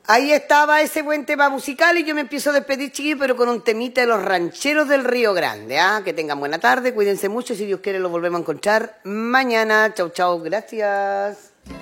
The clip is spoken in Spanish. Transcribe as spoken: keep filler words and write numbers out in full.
Ahí estaba ese buen tema musical y yo me empiezo a despedir, chiquillos, pero con un temita de los rancheros del Río Grande. ¿Ah? Que tengan buena tarde, cuídense mucho, si Dios quiere los volvemos a encontrar mañana. Chau, chau, gracias.